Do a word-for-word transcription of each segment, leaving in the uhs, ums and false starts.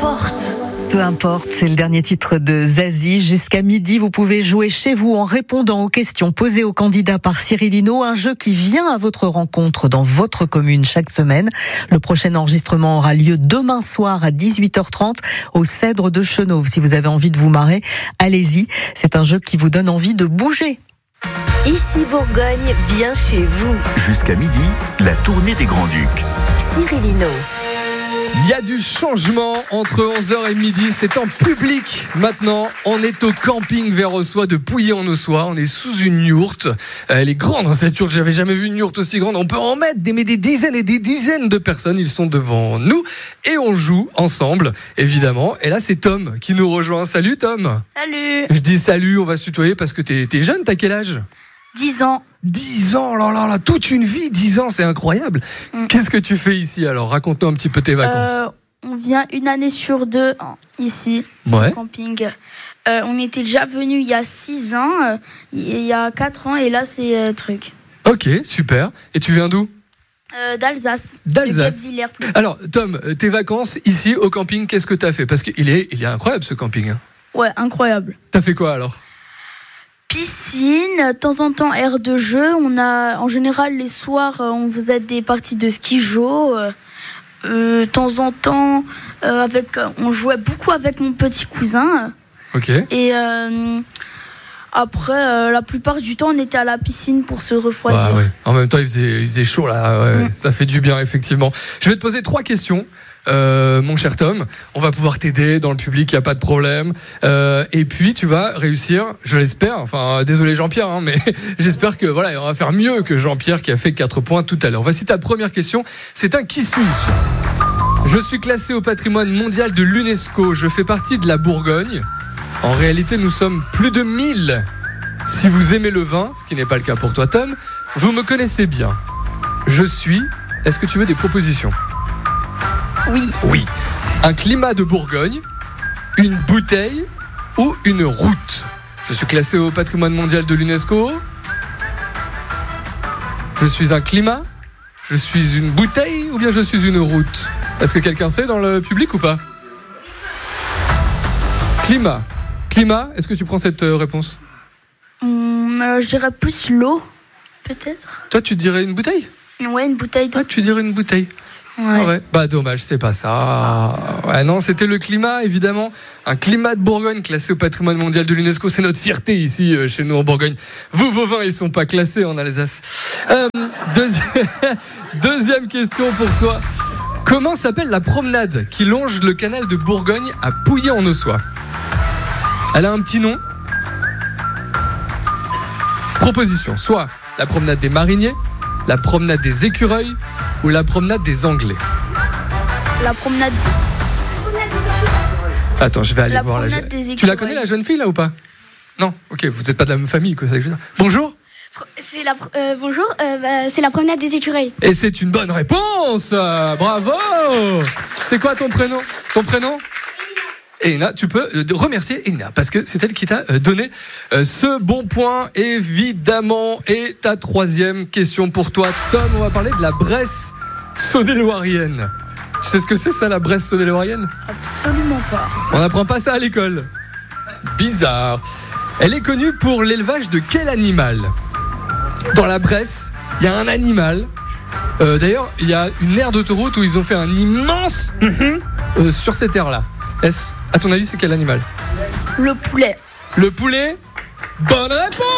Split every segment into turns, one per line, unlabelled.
importe.
Peu importe, c'est le dernier titre de Zazie. Jusqu'à midi, vous pouvez jouer chez vous en répondant aux questions posées aux candidats par Cyril Hinault. Un jeu qui vient à votre rencontre dans votre commune chaque semaine. Le prochain enregistrement aura lieu demain soir à dix-huit heures trente au Cèdre de Chenauve. Si vous avez envie de vous marrer, allez-y. C'est un jeu qui vous donne envie de bouger.
Ici Bourgogne, bien chez vous.
Jusqu'à midi, la tournée des Grands-Ducs.
Cyril Hinault.
Il y a du changement entre onze heures et midi, c'est en public maintenant. On est au camping Vert-aux-Soies de Pouilly-en-Ossois. On est sous une yourte. Elle est grande, hein, cette yourte. J'avais jamais vu une yourte aussi grande. On peut en mettre des, des dizaines et des dizaines de personnes. Ils sont devant nous et on joue ensemble, évidemment. Et là, c'est Tom qui nous rejoint. Salut Tom.
Salut.
Je dis salut, on va se tutoyer parce que t'es, t'es jeune. T'as quel âge ?
dix ans.
dix ans, là, là, là, toute une vie, dix ans, c'est incroyable. Mm. Qu'est-ce que tu fais ici alors ? Raconte-nous un petit peu tes vacances.
Euh, on vient une année sur deux ici,
ouais.
au camping. Euh, on était déjà venu il y a six ans, euh, il y a quatre ans, et là c'est euh, truc.
Ok, super. Et tu viens d'où ?
euh, D'Alsace.
D'Alsace. Alors, Tom, tes vacances ici au camping, qu'est-ce que tu as fait ? Parce qu'il est, il est incroyable ce camping. Hein.
Ouais, incroyable.
T'as fait quoi alors ?
Piscine, de temps en temps aire de jeu. On a, en général, les soirs, on faisait des parties de ski-jo. Euh, euh, de temps en temps, euh, avec, on jouait beaucoup avec mon petit cousin.
Ok.
Et euh, après, euh, la plupart du temps, on était à la piscine pour se refroidir.
Bah, ouais. En même temps, il faisait, il faisait chaud là. Ouais,
mmh.
Ça fait du bien, effectivement. Je vais te poser trois questions. Euh, mon cher Tom, on va pouvoir t'aider dans le public, il n'y a pas de problème. Euh, et puis tu vas réussir, je l'espère. Enfin, désolé Jean-Pierre, hein, mais j'espère que voilà, on va faire mieux que Jean-Pierre qui a fait quatre points tout à l'heure. Voici ta première question. C'est un qui suis-je ? Je suis classé au patrimoine mondial de l'UNESCO. Je fais partie de la Bourgogne. En réalité, nous sommes plus de mille. Si vous aimez le vin, ce qui n'est pas le cas pour toi, Tom, vous me connaissez bien. Je suis. Est-ce que tu veux des propositions ?
Oui.
Oui. Un climat de Bourgogne, une bouteille ou une route. Je suis classé au patrimoine mondial de l'UNESCO. Je suis un climat, je suis une bouteille ou bien je suis une route ? Est-ce que quelqu'un sait dans le public ou pas ? Climat. Climat, est-ce que tu prends cette réponse ?
Hum, euh, je dirais plus l'eau, peut-être.
Toi, tu dirais une bouteille ?
Ouais, une bouteille d'eau.
Ah, tu dirais une bouteille.
Ouais.
ouais. Bah dommage, c'est pas ça. Ouais, non, c'était le climat, évidemment. Un climat de Bourgogne classé au patrimoine mondial de l'UNESCO. C'est notre fierté ici, euh, chez nous en Bourgogne. Vous, vos vins, ils sont pas classés en Alsace. Euh, deuxi- Deuxième question pour toi. Comment s'appelle la promenade qui longe le canal de Bourgogne à Pouilly-en-Ossois ? Elle a un petit nom. Proposition, soit la promenade des mariniers, la promenade des écureuils ou la promenade des Anglais.
La promenade.
Attends, je vais aller
la
voir la
jeune.
Tu la connais la jeune fille là ou pas ? Non, ok, vous n'êtes pas de la même famille, quoi. C'est ça que je veux dire. Bonjour.
C'est la, euh, bonjour, euh, bah, c'est la promenade des écureuils.
Et c'est une bonne réponse. Bravo. C'est quoi ton prénom ? Ton prénom ? Elina, tu peux remercier Elina parce que c'est elle qui t'a donné ce bon point, évidemment. Et ta troisième question pour toi, Tom, on va parler de la Bresse saône-et-loirienne. Tu sais ce que c'est ça, la Bresse saône-et-loirienne ?
Absolument pas.
On n'apprend pas ça à l'école. Bizarre. Elle est connue pour l'élevage de quel animal ? Dans la Bresse, il y a un animal. Euh, d'ailleurs, il y a une aire d'autoroute où ils ont fait un immense euh, sur cette aire-là. Est-ce, à ton avis, c'est quel animal ?
Le poulet.
Le poulet ? Bonne réponse !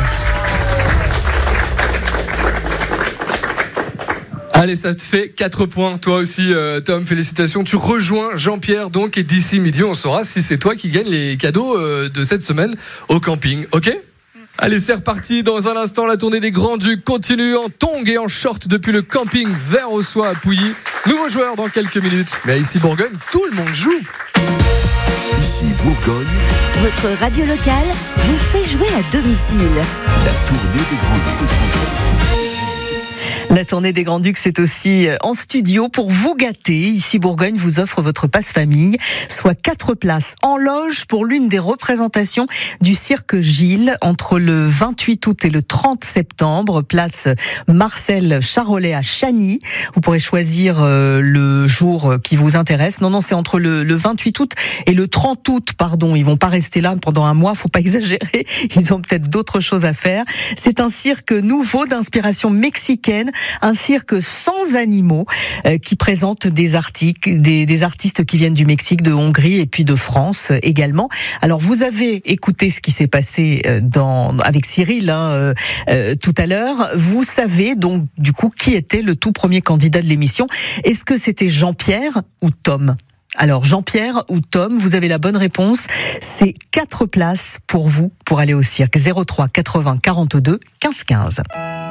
Allez, ça te fait quatre points. Toi aussi, euh, Tom, félicitations. Tu rejoins Jean-Pierre, donc, et d'ici midi, on saura si c'est toi qui gagne les cadeaux euh, de cette semaine au camping. Ok ? Allez, c'est reparti. Dans un instant, la tournée des Grands-Ducs continue en tongs et en short depuis le camping Vert-aux-Soies à Pouilly. Nouveau joueur dans quelques minutes. Mais ici, Bourgogne, tout le monde joue.
Ici, Bourgogne.
Votre radio locale vous fait jouer à domicile.
La tournée des Grands-Ducs.
La tournée des Grands Ducs, c'est aussi en studio pour vous gâter. Ici, Bourgogne vous offre votre passe-famille, soit quatre places en loge pour l'une des représentations du Cirque Gilles entre le vingt-huit août et le trente septembre, place Marcel Charolais à Chagny. Vous pourrez choisir euh, le jour qui vous intéresse. Non, non, c'est entre le, le vingt-huit août et le trente août, pardon. Ils vont pas rester là pendant un mois, faut pas exagérer. Ils ont peut-être d'autres choses à faire. C'est un cirque nouveau d'inspiration mexicaine, un cirque sans animaux euh, qui présente des artistes, des, des artistes qui viennent du Mexique, de Hongrie et puis de France euh, également. Alors vous avez écouté ce qui s'est passé euh, dans avec Cyril hein, euh, euh, tout à l'heure. Vous savez donc du coup qui était le tout premier candidat de l'émission. Est-ce que c'était Jean-Pierre ou Tom ? Alors Jean-Pierre ou Tom, vous avez la bonne réponse. C'est quatre places pour vous pour aller au cirque. zéro trois quatre-vingts quarante-deux quinze quinze.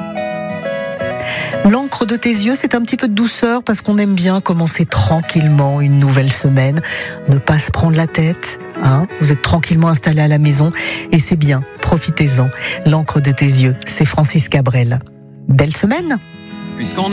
L'encre de tes yeux, c'est un petit peu de douceur parce qu'on aime bien commencer tranquillement une nouvelle semaine. Ne pas se prendre la tête, hein. Vous êtes tranquillement installé à la maison et c'est bien, profitez-en. L'encre de tes yeux, c'est Francis Cabrel. Belle semaine.